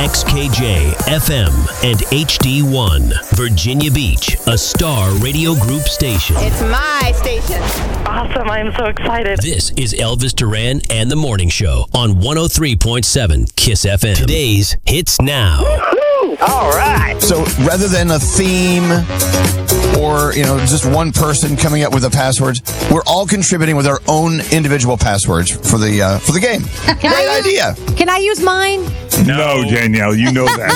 XKJ, FM, and HD1. Virginia Beach, a Star Radio Group station. It's my station. Awesome. I am so excited. This is Elvis Duran and the Morning Show on 103.7 KISS FM. Today's Hits Now. All right. So rather than a theme or, just one person coming up with the passwords, we're all contributing with our own individual passwords for the game. Great idea. Can I use mine? No, Danielle, you know that.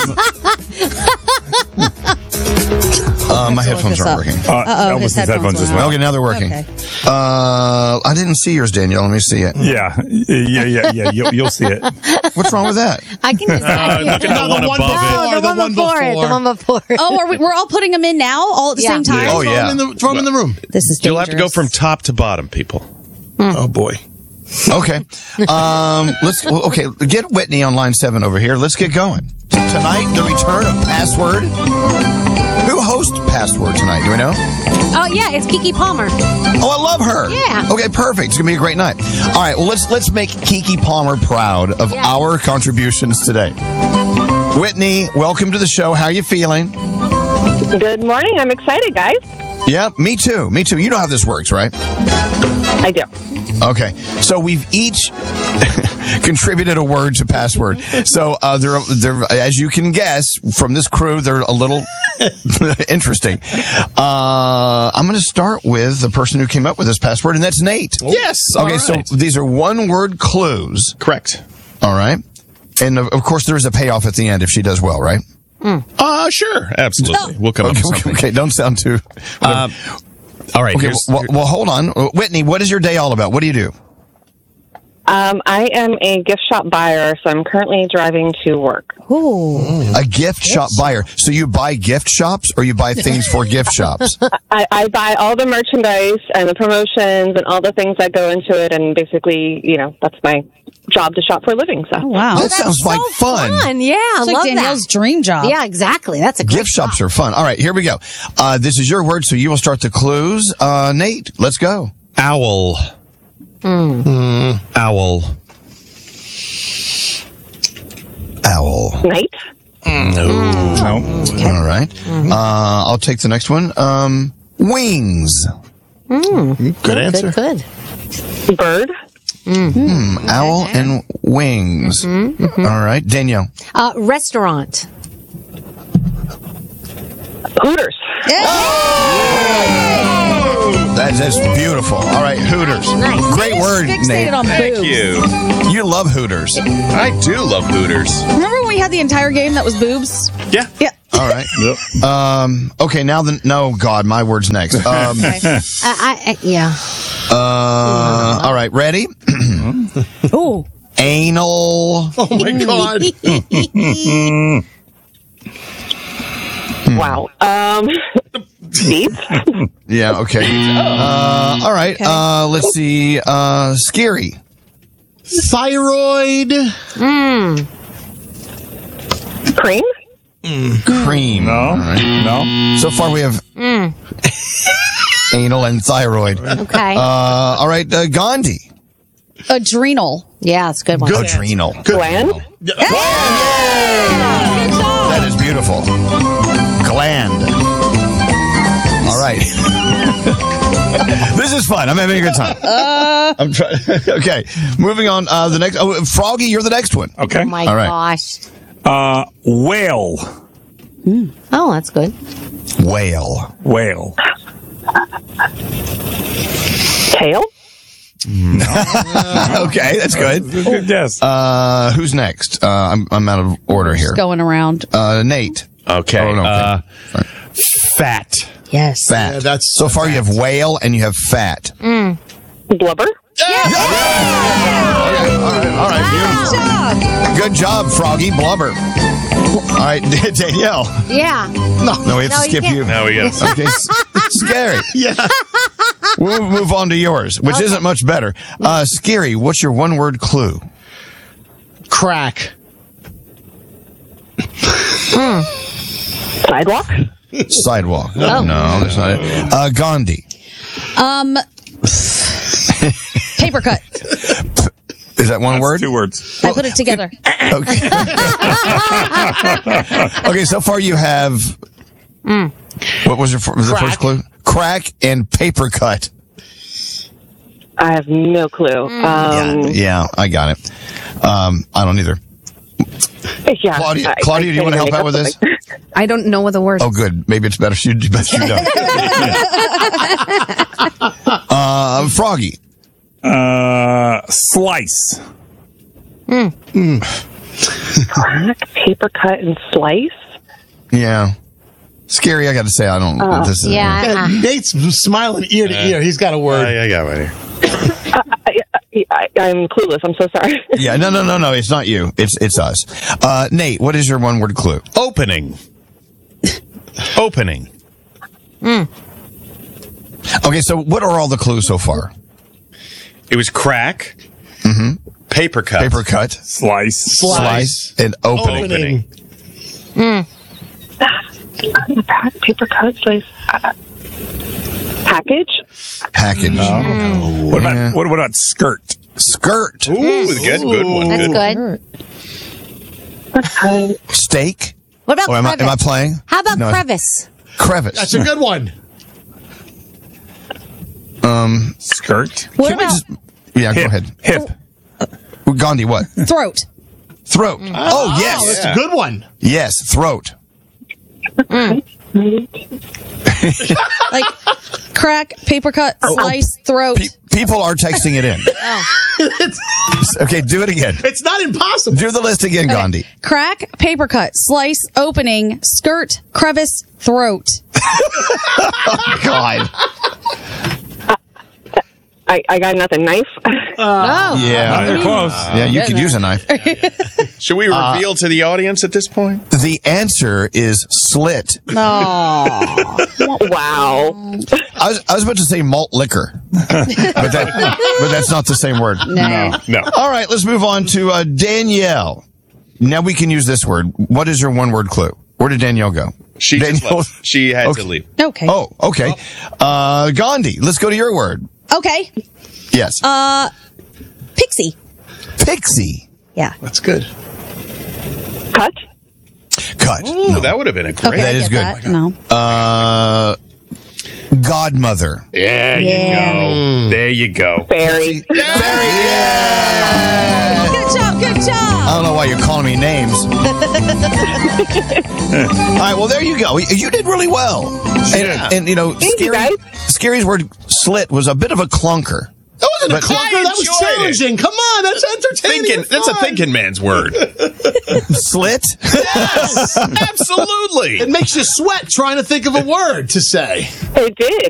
My headphones aren't working. Elvis's headphones as well. Okay, now they're working. Okay. I didn't see yours, Danielle. Let me see it. Yeah. You'll see it. What's wrong with that? I can just Look at the one above it. the one before it. The one before it. Oh, we're all putting them in now, all at the same time? Oh, yeah. Throw them in the room. This is dangerous. You'll have to go from top to bottom, people. Oh, boy. Okay. Okay, get Whitney on line 7 over here. Let's get going. Tonight, the return of Password. Who hosts Password tonight? Do we know? Oh, yeah, it's Keke Palmer. Oh, I love her. Yeah. Okay, perfect. It's going to be a great night. All right, well, let's make Keke Palmer proud of our contributions today. Whitney, welcome to the show. How are you feeling? Good morning. I'm excited, guys. Yeah, me too. Me too. You know how this works, right? I do. Okay, so we've each contributed a word to Password. So they're, as you can guess from this crew, they're a little interesting. I'm going to start with the person who came up with this password, and that's Nate. Yes. Okay, so these are one-word clues. Correct. All right, and of course there is a payoff at the end if she does well, right? Sure. Absolutely. We'll come up with something. Okay, don't sound too. All right. Okay, well, hold on, Whitney. What is your day all about? What do you do? I am a gift shop buyer, so I'm currently driving to work. Ooh. A gift shop buyer. So you buy gift shops or you buy things for gift shops? I buy all the merchandise and the promotions and all the things that go into it, and basically, that's my job to shop for a living. So. Oh, wow. That sounds like fun. Yeah, I It's love like Danielle's that. dream job. Yeah, exactly. That's a great Gift shops are fun. All right, here we go. This is your word, so you will start the clues. Nate, let's go. Owl. Owl. Owl. Night. No. All right. I'll take the next one. Wings. Good answer. Good. Bird. Owl and wings. All right. Danielle. Restaurant. Hooters. That's beautiful. All right. Hooters. Nice. Great word, Fixated Nate. on Thank boobs. you. You love Hooters. I do love Hooters. Remember when we had the entire game that was boobs? Yeah. Yeah. All right. Yep. Okay, now no, God, my word's next. Yeah. All right, ready? Ooh. Anal. Oh, my God. Wow. Deep. Yeah, okay. All right, let's see. Scary. Thyroid. Cream. Cream. No. All right. No. So far we have anal and thyroid. Okay. All right, Gandhi. Adrenal. Yeah, it's a good one. Adrenal. Gland. That is beautiful. Gland. All right. This is fun. I'm having a good time. I'm trying. Okay, moving on. The next. Oh, Froggy, you're the next one. Okay. Oh my All right. gosh. Whale. Oh, that's good. Whale. Whale. Tail. Okay, that's good. Good guess. Who's next? I'm out of order here. Going around. Nate. Okay. Oh, no, okay. Fat. Yes. Fat. Yeah, that's so far. You have whale and you have fat. Blubber. All right. Beautiful. Good job, Froggy. Blubber. All right, Danielle. Yeah. No, we have to skip can't. you. Now we got Okay, scary. Yeah. We'll move on to yours, which isn't much better. Scary. What's your one-word clue? Crack. Sidewalk. Sidewalk. No, that's not it. Gandhi. Paper cut. Is that one word? 2 words. I put it together. Okay. Okay, so far you have. What was the first clue? Crack and paper cut. I have no clue. Yeah, I got it. I don't either. Yeah, Claudia, do you want to help out with this? I don't know what the word. Oh, good. Maybe it's better you don't. Froggy. Slice. Crack, paper cut, and slice. Yeah. Scary, I got to say, I don't know. This is, Yeah. Nate's smiling ear to ear. He's got a word. I got one here. I'm clueless. I'm so sorry. Yeah, no. It's not you. It's us. Nate, what is your one word clue? Opening. Opening. Okay, so what are all the clues so far? It was crack. Paper cut. Paper cut, Slice. and opening. Crack, paper cut, slice. Package. Package. What about skirt? Skirt. Ooh, good one. That's good. Steak. What about Oh, am I crevice? playing? How about No. crevice? Crevice. That's a good one. Skirt. What Can we about just- yeah, go Hip. ahead. Hip. Gandhi, what? throat? Throat. Oh, yes. That's a good one. Yes, throat. Like crack, paper cut, slice, throat. People are texting it in. Okay, do it again. It's not impossible. Do the list again, Gandhi. Crack, paper cut, slice, opening, skirt, crevice, throat. God. I got nothing. Knife. Oh. Yeah. You're close. Yeah, you could use a knife. Should we reveal to the audience at this point? The answer is slit. Wow. I was about to say malt liquor, but that's not the same word. No. All right, let's move on to Danielle. Now we can use this word. What is your one word clue? Where did Danielle go? She just Danielle- left. She had Okay. to leave. Okay. Oh, okay. Gandhi, let's go to your word. Okay. Yes. Pixie. Pixie. Yeah. That's good. Cut. Cut. Ooh, No. that would have been a great. Okay, That I is get good. that. No. Godmother. There you go. There you go. Fairy. Good job. Good job. I don't know why you're calling me names. All right, well, there you go. You did really well. And you know, Thank you, guys. Scary's word slit was a bit of a clunker. That wasn't a But- clunker. That was enjoyed it. challenging. Come on, that's entertaining. and That's a fun. thinking man's word. Slit? Yes, absolutely. It makes you sweat trying to think of a word to say. It did.